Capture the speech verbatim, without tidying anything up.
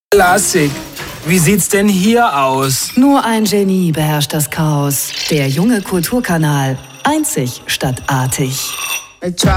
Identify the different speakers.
Speaker 1: Klassik. Wie sieht's denn hier aus?
Speaker 2: Nur ein Genie beherrscht das Chaos. Der junge Kulturkanal. Einzig statt artig.